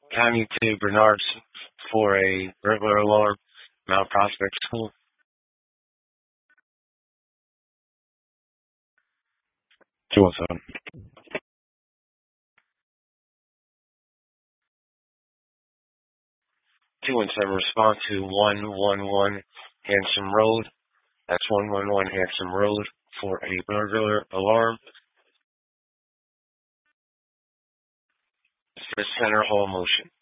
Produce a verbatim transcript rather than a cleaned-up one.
County to Bernard's for a burglar alarm, Mount Prospect School. two one seven. two one seven, respond to one one one Handsome Road. That's one one one Handsome Road for a burglar alarm. It's for Center Hall Motion.